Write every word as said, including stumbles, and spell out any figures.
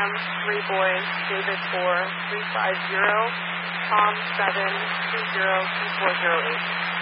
Tom, three boys, David four, three five zero, Tom seven, two zero, two four zero eight.